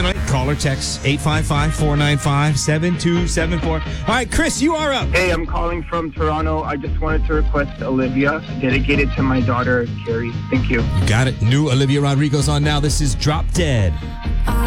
tonight. Call or text 855-495-7274. All right, Chris, you are up. Hey, I'm calling from Toronto. I just wanted to request Olivia, dedicated to my daughter, Carrie. Thank you. Got it. New Olivia Rodrigo's on now. This is Drop Dead.